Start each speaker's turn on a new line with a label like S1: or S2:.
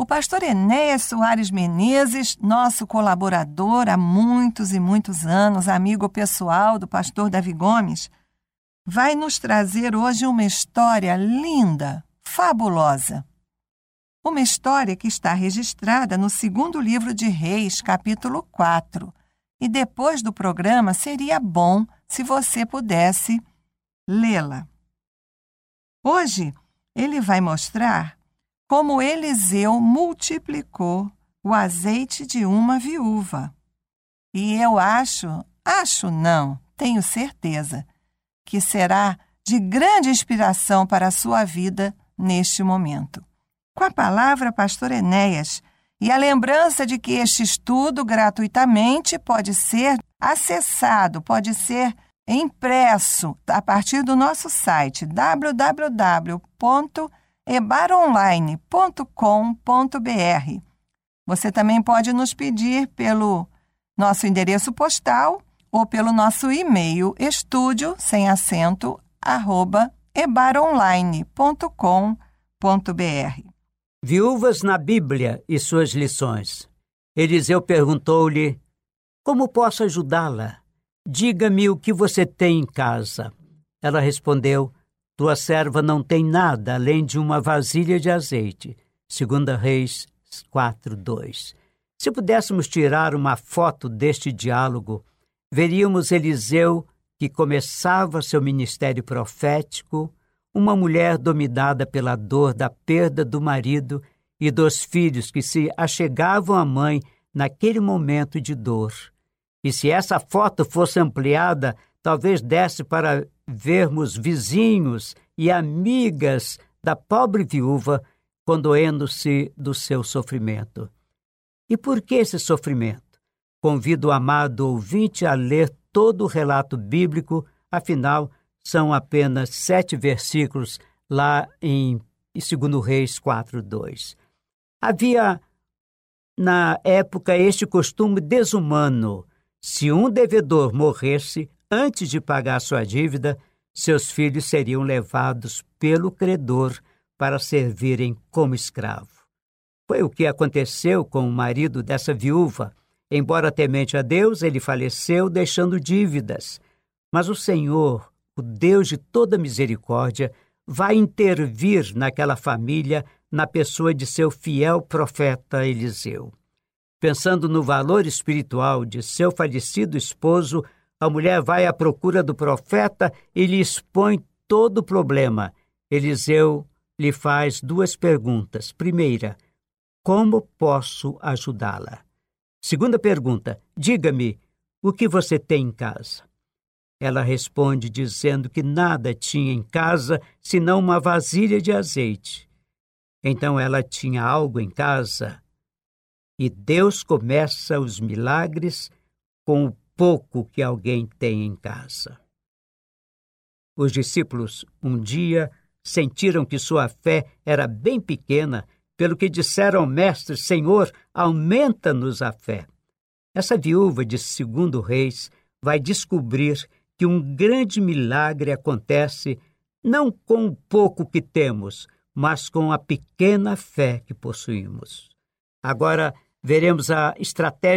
S1: O pastor Enéas Soares Menezes, nosso colaborador há muitos e muitos anos, amigo pessoal do pastor Davi Gomes, vai nos trazer hoje uma história linda, fabulosa. Uma história que está registrada no 2º livro de Reis, capítulo 4. E depois do programa seria bom se você pudesse lê-la. Hoje ele vai mostrar como Eliseu multiplicou o azeite de uma viúva. E eu tenho certeza, que será de grande inspiração para a sua vida neste momento. Com a palavra, pastor Enéas, e a lembrança de que este estudo gratuitamente pode ser acessado, pode ser impresso a partir do nosso site www.ebaronline.com.br. Você também pode nos pedir pelo nosso endereço postal ou pelo nosso e-mail estúdio, sem acento, @ebaronline.com.br.
S2: Viúvas na Bíblia e suas lições. Eliseu perguntou-lhe: como posso ajudá-la? Diga-me o que você tem em casa. Ela respondeu: tua serva não tem nada além de uma vasilha de azeite. 2 Reis 4:2. Se pudéssemos tirar uma foto deste diálogo, veríamos Eliseu, que começava seu ministério profético, uma mulher dominada pela dor da perda do marido e dos filhos que se achegavam à mãe naquele momento de dor. E se essa foto fosse ampliada, talvez desse para vermos vizinhos e amigas da pobre viúva condoendo-se do seu sofrimento. E por que esse sofrimento? Convido o amado ouvinte a ler todo o relato bíblico, afinal, são apenas 7 versículos lá em 2 Reis 4:2. Havia, na época, este costume desumano. Se um devedor morresse antes de pagar sua dívida, seus filhos seriam levados pelo credor para servirem como escravo. Foi o que aconteceu com o marido dessa viúva. Embora temente a Deus, ele faleceu deixando dívidas. Mas o Senhor, o Deus de toda misericórdia, vai intervir naquela família na pessoa de seu fiel profeta Eliseu. Pensando no valor espiritual de seu falecido esposo, a mulher vai à procura do profeta e lhe expõe todo o problema. Eliseu lhe faz 2 perguntas. Primeira: como posso ajudá-la? Segunda pergunta: diga-me, o que você tem em casa? Ela responde dizendo que nada tinha em casa senão uma vasilha de azeite. Então ela tinha algo em casa. E Deus começa os milagres com o pouco que alguém tem em casa. Os discípulos, um dia, sentiram que sua fé era bem pequena, pelo que disseram ao mestre: Senhor, aumenta-nos a fé. Essa viúva de 2 Reis vai descobrir que um grande milagre acontece não com o pouco que temos, mas com a pequena fé que possuímos. Agora veremos a estratégia